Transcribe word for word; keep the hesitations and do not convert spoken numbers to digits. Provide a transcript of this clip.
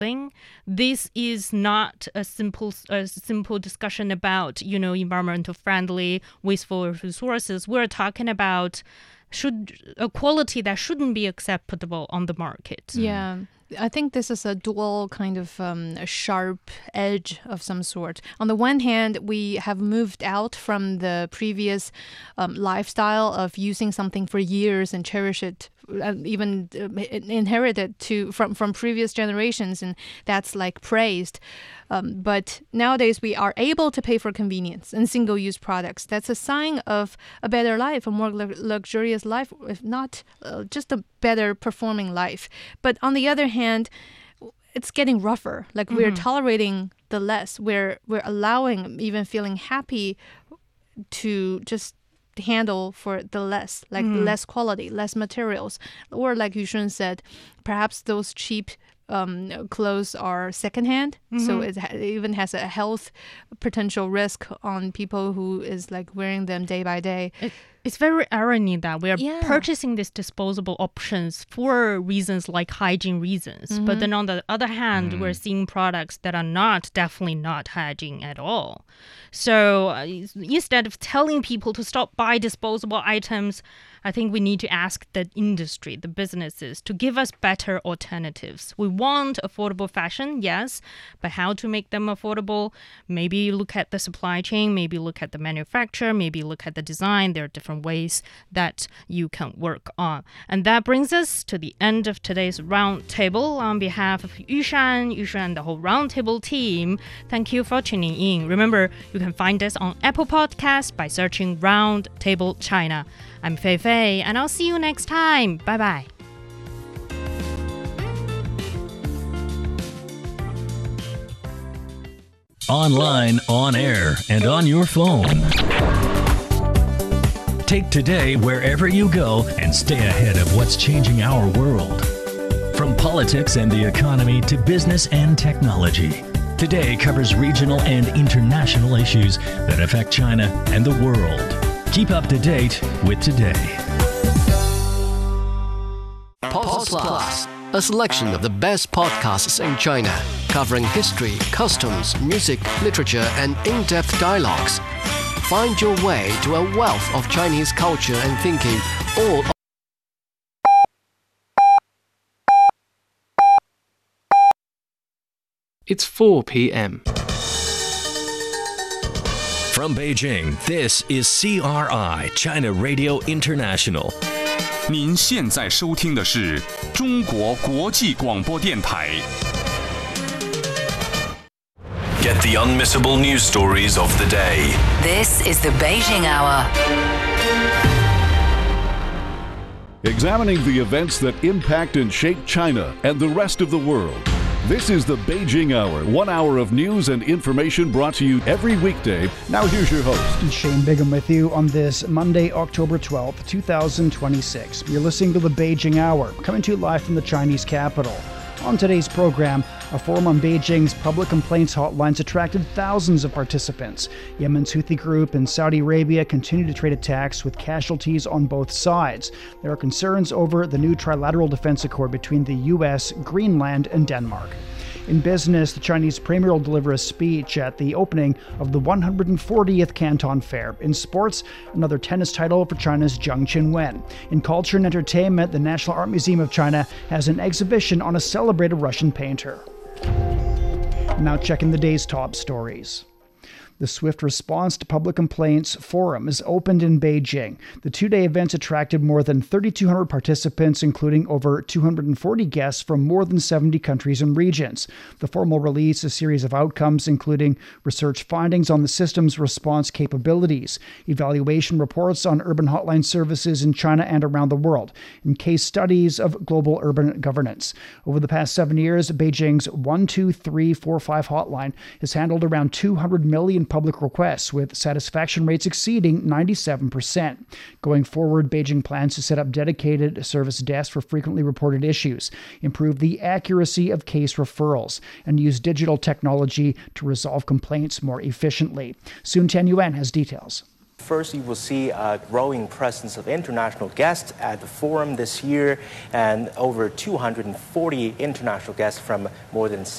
thing. This is not a simple a simple discussion about, you know, environmental friendly, wasteful resources. We're talking about should a quality that shouldn't be acceptable on the market. Yeah. I think this is a dual kind of um, a sharp edge of some sort. On the one hand, we have moved out from the previous um, lifestyle of using something for years and cherish it, uh, even uh, inherit it to from, from previous generations, and that's like praised. Um, but nowadays, we are able to pay for convenience and single-use products. That's a sign of a better life, a more lu- luxurious life, if not uh, just a better performing life. But on the other hand, it's getting rougher. Like mm-hmm. we're tolerating the less. We're we're allowing, even feeling happy to just handle for the less, like mm-hmm. less quality, less materials. Or like Yushun said, perhaps those cheap Um, clothes are secondhand, mm-hmm. so it, ha- it even has a health potential risk on people who is like wearing them day by day. It, it's very irony that we are yeah. purchasing these disposable options for reasons like hygiene reasons, mm-hmm. but then on the other hand, mm. we're seeing products that are not, definitely not hygiene at all. So uh, instead of telling people to stop buy disposable items, I think we need to ask the industry, the businesses, to give us better alternatives. We want affordable fashion, yes, but how to make them affordable? Maybe look at the supply chain, maybe look at the manufacturer, maybe look at the design. There are different ways that you can work on. And that brings us to the end of today's roundtable. On behalf of Yushan, Yushan and the whole roundtable team, thank you for tuning in. Remember, you can find us on Apple Podcasts by searching Roundtable China. I'm Fei Fei, and I'll see you next time. Bye-bye. Online, on air, and on your phone. Take today wherever you go and stay ahead of what's changing our world. From politics and the economy to business and technology, Today covers regional and international issues that affect China and the world. Keep up to date with Today. Pod Plus, a selection of the best podcasts in China, covering history, customs, music, literature, and in-depth dialogues. Find your way to a wealth of Chinese culture and thinking, all It's four p.m. From Beijing, this is C R I, China Radio International. 您现在收听的是中国国际广播电台。 Get the unmissable news stories of the day. This is the Beijing Hour. Examining the events that impact and shape China and the rest of the world. This is the Beijing Hour, one hour of news and information brought to you every weekday. Now here's your host. Shane Bigham with you on this Monday, October twelfth, twenty twenty-six. You're listening to the Beijing Hour, coming to you live from the Chinese capital. On today's program, a forum on Beijing's public complaints hotlines attracted thousands of participants. Yemen's Houthi group and Saudi Arabia continue to trade attacks with casualties on both sides. There are concerns over the new trilateral defense accord between the U S, Greenland, and Denmark. In business, the Chinese premier will deliver a speech at the opening of the one hundred fortieth Canton Fair. In sports, another tennis title for China's Zheng Qinwen. In culture and entertainment, the National Art Museum of China has an exhibition on a celebrated Russian painter. Now checking the day's top stories. The Swift Response to Public Complaints Forum is opened in Beijing. The two-day event attracted more than thirty-two hundred participants, including over two hundred forty guests from more than seventy countries and regions. The forum will release a series of outcomes, including research findings on the system's response capabilities, evaluation reports on urban hotline services in China and around the world, and case studies of global urban governance. Over the past seven years, Beijing's one two three four five hotline has handled around two hundred million public requests, with satisfaction rates exceeding ninety-seven percent. Going forward, Beijing plans to set up dedicated service desks for frequently reported issues, improve the accuracy of case referrals, and use digital technology to resolve complaints more efficiently. Sun Tianyuan has details. First, you will see a growing presence of international guests at the forum this year, and over two hundred forty international guests from more than